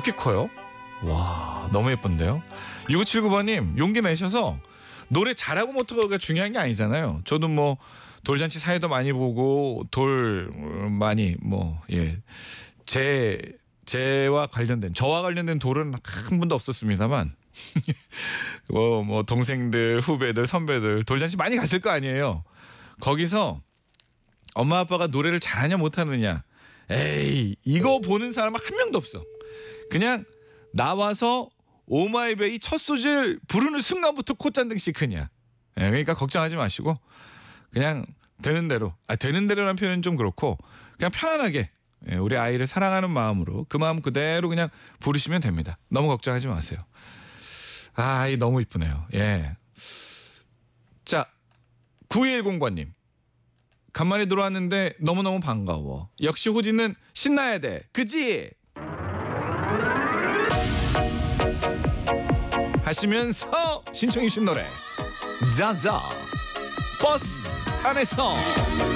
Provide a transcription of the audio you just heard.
이렇게 커요? 와, 너무 예쁜데요? 6979번님, 용기 내셔서 노래 잘하고 못하고가 중요한 게 아니잖아요. 저도 뭐 돌잔치 사회도 많이 보고 돌 많이 저와 관련된 돌은 한 번도 없었습니다만 뭐 동생들, 후배들, 선배들 돌잔치 많이 갔을 거 아니에요. 거기서 엄마 아빠가 노래를 잘하냐 못하느냐, 에이, 이거 보는 사람은 한 명도 없어. 그냥 나와서 오마이베이 첫 소절 부르는 순간부터 콧잔등 시크냐. 그러니까 걱정하지 마시고 그냥 되는 대로, 되는 대로라는 표현은 좀 그렇고 그냥 편안하게 우리 아이를 사랑하는 마음으로 그 마음 그대로 그냥 부르시면 됩니다. 너무 걱정하지 마세요. 아이 너무 이쁘네요. 예. 자, 9210번님, 간만에 들어왔는데 너무너무 반가워. 역시 호디는 신나야 돼, 그지? 하시면서 신청해 주신 노래 자자 버스 안에서.